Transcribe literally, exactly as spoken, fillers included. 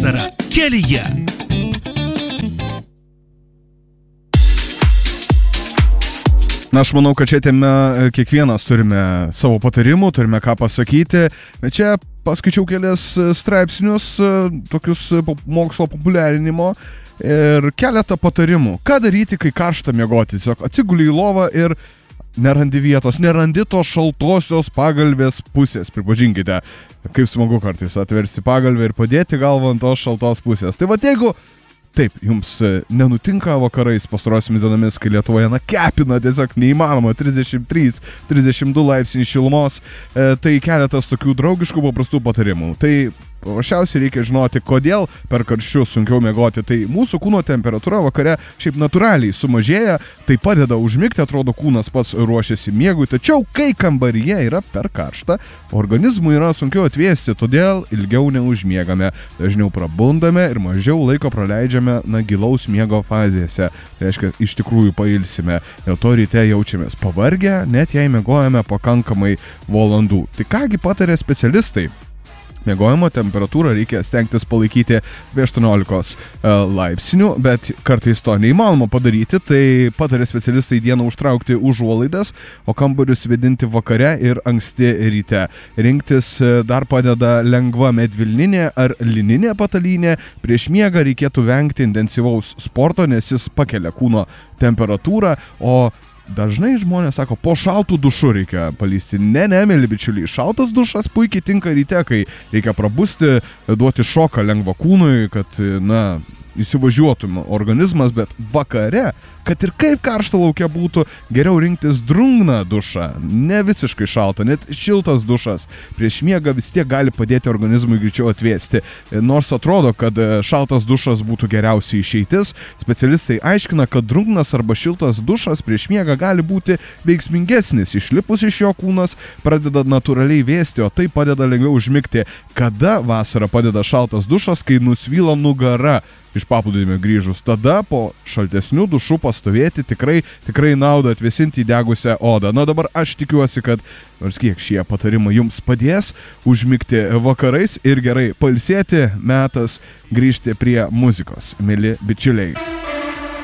Vasara kelyje. Na, aš manau, kad čia teme kiekvienas turime savo patarimų, turime ką pasakyti. Bet čia paskaičiau kelias straipsnius, tokius mokslo populiarinimo ir keletą patarimų. Ką daryti, kai karšta miegoti? Tiesiog atsiguli į lovą ir nerandi vietos, nerandi tos šaltosios pagalvės pusės. Pripažinkite, kaip smagu kartais atversti pagalvę ir padėti galvą ant tos šaltos pusės. Tai va, jeigu taip, jums nenutinka vakarais pastarosiomis dienomis, kai Lietuvoje na kepina tiesiog neįmanoma trisdešimt trys trisdešimt du laipsniai šilumos, e, tai keletas tokių draugiškų paprastų patarimų. Tai paprasčiausiai reikia žinoti, kodėl per karščius sunkiau miegoti. Tai mūsų kūno temperatūra vakare šiaip natūraliai sumažėja, tai padeda užmigti, atrodo kūnas pats ruošiasi miegui, tačiau kai kambaryje yra per karšta, organizmui yra sunkiau atvėsti, todėl ilgiau neužmiegame, dažniau prabundame ir mažiau laiko praleidžiame na gilaus miego fazėse. Tai reiškia, iš tikrųjų pailsime, dėl to ryte jaučiamės pavargę, net jei miegojame pakankamai valandų. Tai kągi patarė specialistai? Miegojimo temperatūrą reikia stengtis palaikyti be aštuoniolikos laipsnių, bet kartais to neįmanoma padaryti, tai patarė specialistai dieną užtraukti užuolaidas, o kambarius vėdinti vakare ir anksti ryte. Rinktis dar padeda lengva medvilninė ar lininė patalynė. Prieš miegą reikėtų vengti intensyvaus sporto, nes jis pakelia kūno temperatūrą, o dažnai žmonės sako, po šaltų dušų reikia palysti. Ne, ne, mėly bičiuliai, šaltas dušas puikiai tinka ryte, kai reikia prabusti, duoti šoką lengvą kūnui, kad, na, įsivažiuotum organizmas, bet vakare, kad ir kaip karšta laukia būtų, geriau rinktis drungną dušą, ne visiškai šaltą, net šiltas dušas. Prieš miegą vis tiek gali padėti organizmui greičiau atvėsti. Nors atrodo, kad šaltas dušas būtų geriausia išeitis, specialistai aiškina, kad drungnas arba šiltas dušas prieš miegą gali būti veiksmingesnis. Išlipus iš jo kūnas pradeda natūraliai vėsti, o tai padeda lengviau užmigti. Kada vasarą padeda šaltas dušas, kai nusvyla nugara iš paplūdimio grįžus. Tada po šaltesnių dušų pastovėti tikrai, tikrai nauda atvėsinti įdegusią odą. Na dabar aš tikiuosi, kad nors kiek šie patarimai jums padės užmigti vakarais ir gerai pailsėti, metas grįžti prie muzikos, mėly bičiuliai.